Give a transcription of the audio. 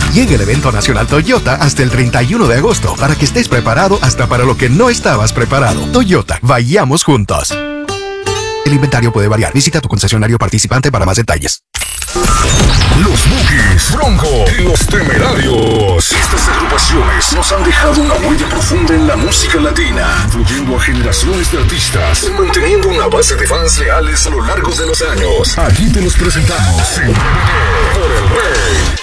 Llega el evento nacional Toyota hasta el 31 de agosto para que estés preparado hasta para lo que no estabas preparado. Toyota, vayamos juntos. El inventario puede variar. Visita tu concesionario participante para más detalles. Los Bukis, Bronco y Los Temerarios. Estas agrupaciones nos han dejado una huella profunda en la música latina, influyendo a generaciones de artistas y manteniendo una base de fans leales a lo largo de los años. Aquí te los presentamos en por el Rey.